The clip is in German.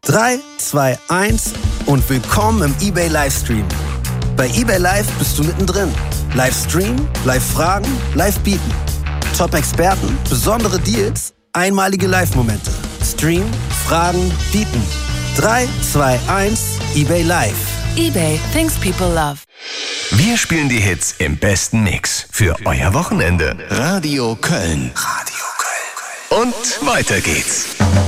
3, 2, 1 und willkommen im eBay Livestream. Bei eBay Live bist du mittendrin. Livestream, Live-Fragen, Live-Bieten. Top-Experten, besondere Deals, einmalige Live-Momente. Stream, Fragen, Bieten. 3, 2, 1, eBay Live. eBay, things people love. Wir spielen die Hits im besten Mix für euer Wochenende. Radio Köln. Und weiter geht's.